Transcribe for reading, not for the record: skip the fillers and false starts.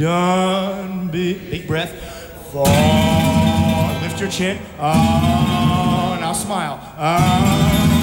Done. Big breath. Fall. Lift your chin. Oh, now smile.